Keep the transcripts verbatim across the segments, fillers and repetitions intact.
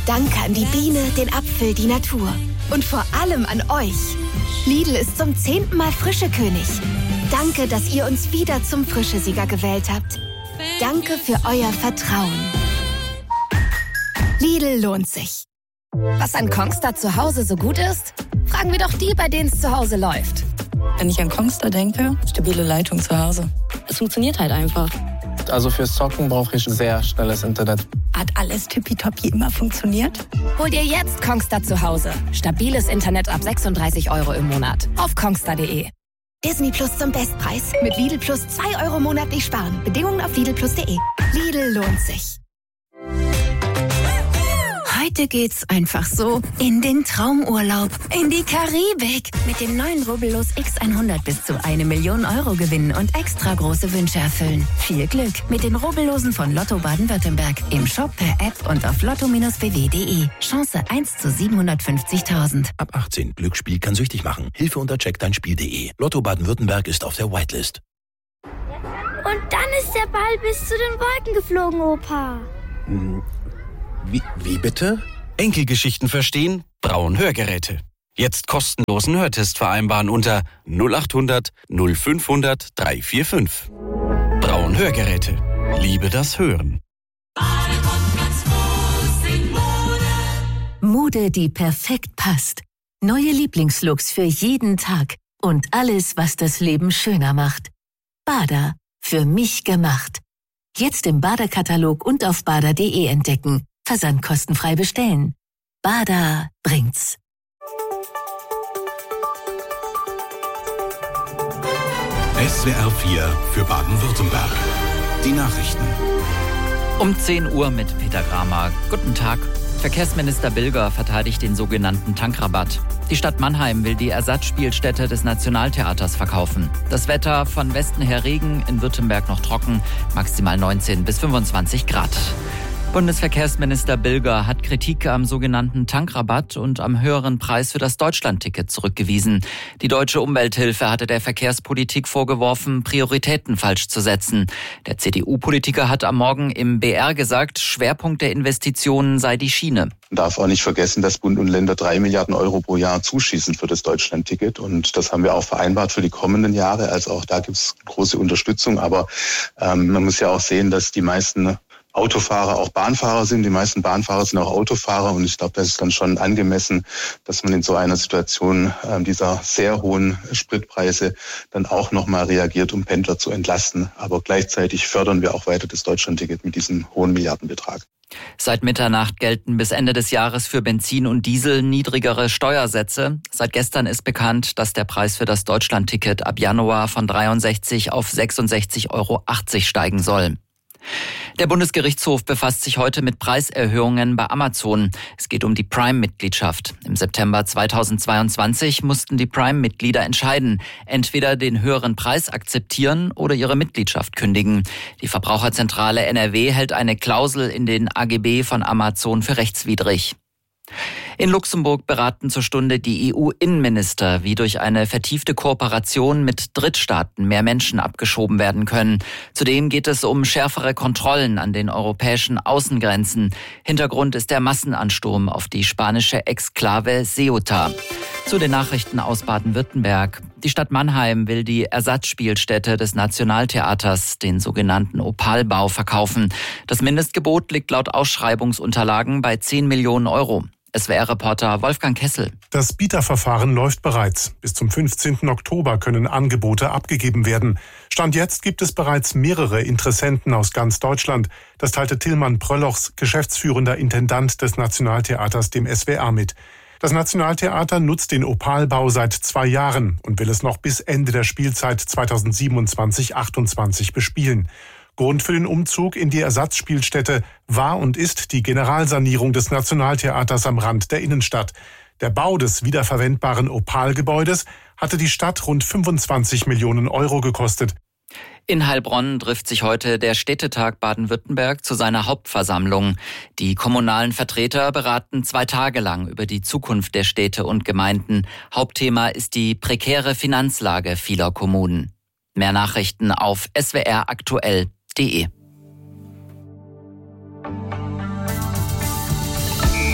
Danke an die Biene, den Apfel, die Natur. Und vor allem an euch. Lidl ist zum zehnten Mal Frischekönig. Danke, dass ihr uns wieder zum Frischesieger gewählt habt. Danke für euer Vertrauen. Lidl lohnt sich. Was an Kongstar zu Hause so gut ist? Fragen wir doch die, bei denen es zu Hause läuft. Wenn ich an Kongstar denke, stabile Leitung zu Hause. Es funktioniert halt einfach. Also fürs Zocken brauche ich sehr schnelles Internet. Hat alles tippitoppi immer funktioniert? Hol dir jetzt Kongstar zu Hause. Stabiles Internet ab sechsunddreißig Euro im Monat. Auf kongstar punkt de. Disney Plus zum Bestpreis. Mit Lidl Plus zwei Euro monatlich sparen. Bedingungen auf lidl plus punkt de. Lidl lohnt sich. Heute geht's einfach so in den Traumurlaub, in die Karibik. Mit dem neuen Rubbellos X hundert bis zu eine Million Euro gewinnen und extra große Wünsche erfüllen. Viel Glück mit den Rubbellosen von Lotto Baden-Württemberg. Im Shop, per App und auf lotto Bindestrich b w punkt de. Chance eins zu siebenhundertfünfzigtausend. Ab achtzehn. Glücksspiel kann süchtig machen. Hilfe unter check dein spiel punkt de. Lotto Baden-Württemberg ist auf der Whitelist. Und dann ist der Ball bis zu den Wolken geflogen, Opa. Hm. Wie, wie bitte? Enkelgeschichten verstehen? Braun Hörgeräte. Jetzt kostenlosen Hörtest vereinbaren unter null acht hundert fünfhundert dreihundertfünfundvierzig. Braun Hörgeräte. Liebe das Hören. Mode, die perfekt passt. Neue Lieblingslooks für jeden Tag. Und alles, was das Leben schöner macht. Bada. Für mich gemacht. Jetzt im Bada-Katalog und auf bada punkt de entdecken. Versand kostenfrei bestellen. Bada bringt's. S W R vier für Baden-Württemberg. Die Nachrichten. Um zehn Uhr mit Peter Gramer. Guten Tag. Verkehrsminister Bilger verteidigt den sogenannten Tankrabatt. Die Stadt Mannheim will die Ersatzspielstätte des Nationaltheaters verkaufen. Das Wetter von Westen her Regen, in Württemberg noch trocken, maximal neunzehn bis fünfundzwanzig Grad. Bundesverkehrsminister Bilger hat Kritik am sogenannten Tankrabatt und am höheren Preis für das Deutschlandticket zurückgewiesen. Die Deutsche Umwelthilfe hatte der Verkehrspolitik vorgeworfen, Prioritäten falsch zu setzen. Der C D U-Politiker hat am Morgen im B R gesagt, Schwerpunkt der Investitionen sei die Schiene. Man darf auch nicht vergessen, dass Bund und Länder drei Milliarden Euro pro Jahr zuschießen für das Deutschlandticket. Und das haben wir auch vereinbart für die kommenden Jahre. Also auch da gibt es große Unterstützung. Aber ähm, man muss ja auch sehen, dass die meisten Autofahrer auch Bahnfahrer sind. Die meisten Bahnfahrer sind auch Autofahrer. Und ich glaube, das ist dann schon angemessen, dass man in so einer Situation äh, dieser sehr hohen Spritpreise dann auch nochmal reagiert, um Pendler zu entlasten. Aber gleichzeitig fördern wir auch weiter das Deutschlandticket mit diesem hohen Milliardenbetrag. Seit Mitternacht gelten bis Ende des Jahres für Benzin und Diesel niedrigere Steuersätze. Seit gestern ist bekannt, dass der Preis für das Deutschlandticket ab Januar von dreiundsechzig auf sechsundsechzig Euro achtzig steigen soll. Der Bundesgerichtshof befasst sich heute mit Preiserhöhungen bei Amazon. Es geht um die Prime-Mitgliedschaft. Im September zweitausendzweiundzwanzig mussten die Prime-Mitglieder entscheiden, entweder den höheren Preis akzeptieren oder ihre Mitgliedschaft kündigen. Die Verbraucherzentrale N R W hält eine Klausel in den A G B von Amazon für rechtswidrig. In Luxemburg beraten zur Stunde die E U-Innenminister, wie durch eine vertiefte Kooperation mit Drittstaaten mehr Menschen abgeschoben werden können. Zudem geht es um schärfere Kontrollen an den europäischen Außengrenzen. Hintergrund ist der Massenansturm auf die spanische Exklave Ceuta. Zu den Nachrichten aus Baden-Württemberg. Die Stadt Mannheim will die Ersatzspielstätte des Nationaltheaters, den sogenannten Opalbau, verkaufen. Das Mindestgebot liegt laut Ausschreibungsunterlagen bei zehn Millionen Euro. S W R-Reporter Wolfgang Kessel. Das Bieterverfahren läuft bereits. Bis zum fünfzehnten Oktober können Angebote abgegeben werden. Stand jetzt gibt es bereits mehrere Interessenten aus ganz Deutschland. Das teilte Tillmann Pröllochs, geschäftsführender Intendant des Nationaltheaters, dem S W R mit. Das Nationaltheater nutzt den Opalbau seit zwei Jahren und will es noch bis Ende der Spielzeit zweitausendsiebenundzwanzig achtundzwanzig bespielen. Grund für den Umzug in die Ersatzspielstätte war und ist die Generalsanierung des Nationaltheaters am Rand der Innenstadt. Der Bau des wiederverwendbaren Opalgebäudes hatte die Stadt rund fünfundzwanzig Millionen Euro gekostet. In Heilbronn trifft sich heute der Städtetag Baden-Württemberg zu seiner Hauptversammlung. Die kommunalen Vertreter beraten zwei Tage lang über die Zukunft der Städte und Gemeinden. Hauptthema ist die prekäre Finanzlage vieler Kommunen. Mehr Nachrichten auf s w r aktuell punkt de.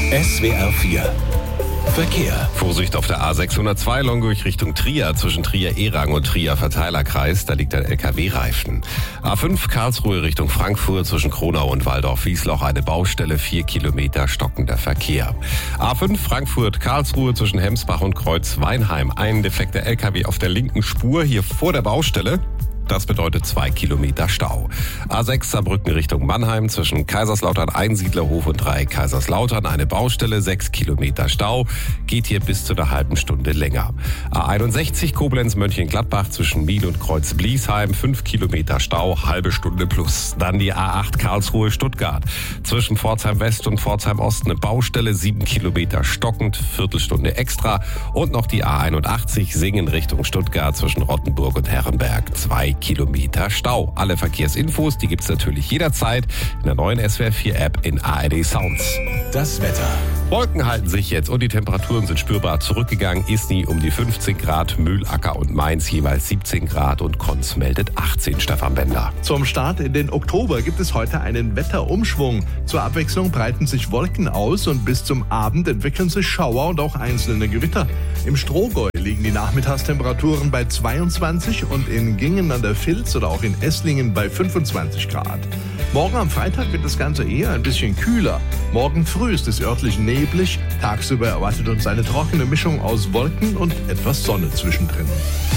S W R vier Verkehr. Vorsicht auf der A sechshundertzwei Longuich Richtung Trier, zwischen Trier-Erang und Trier-Verteilerkreis, da liegt ein L K W-Reifen. A fünf Karlsruhe Richtung Frankfurt, zwischen Kronau und Waldorf-Wiesloch eine Baustelle, vier Kilometer stockender Verkehr. A fünf Frankfurt-Karlsruhe zwischen Hemsbach und Kreuz-Weinheim, ein defekter L K W auf der linken Spur, hier vor der Baustelle. Das bedeutet zwei Kilometer Stau. A sechs Saarbrücken Richtung Mannheim, zwischen Kaiserslautern Einsiedlerhof und Dreieck Kaiserslautern eine Baustelle, sechs Kilometer Stau, geht hier bis zu einer halben Stunde länger. A einundsechzig Koblenz Mönchengladbach zwischen Miel und Kreuz Bliesheim, fünf Kilometer Stau, halbe Stunde plus. Dann die A acht Karlsruhe Stuttgart, zwischen Pforzheim West und Pforzheim Ost eine Baustelle, sieben Kilometer stockend, Viertelstunde extra. Und noch die A einundachtzig Singen Richtung Stuttgart, zwischen Rottenburg und Herrenberg, zwei Kilometer Stau. Alle Verkehrsinfos, die gibt's natürlich jederzeit in der neuen S W R vier App in A R D Sounds. Das Wetter. Wolken halten sich jetzt und die Temperaturen sind spürbar zurückgegangen. Isny um die fünfzehn Grad, Mühlacker und Mainz jeweils siebzehn Grad und Konz meldet achtzehn. Stefan Bender. Zum Start in den Oktober gibt es heute einen Wetterumschwung. Zur Abwechslung breiten sich Wolken aus und bis zum Abend entwickeln sich Schauer und auch einzelne Gewitter. Im Strohgäu liegen die Nachmittagstemperaturen bei zweiundzwanzig und in Gingen an der Vilz oder auch in Esslingen bei fünfundzwanzig Grad. Morgen am Freitag wird das Ganze eher ein bisschen kühler. Morgen früh ist es örtlich neblig. Tagsüber erwartet uns eine trockene Mischung aus Wolken und etwas Sonne zwischendrin.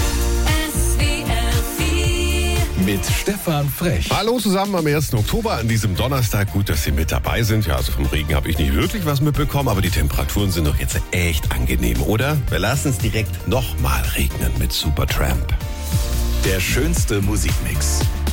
Mit Stefan Frech. Hallo zusammen am ersten Oktober an diesem Donnerstag. Gut, dass Sie mit dabei sind. Ja, also vom Regen habe ich nicht wirklich was mitbekommen, aber die Temperaturen sind doch jetzt echt angenehm, oder? Wir lassen es direkt nochmal regnen mit Supertramp. Der schönste Musikmix.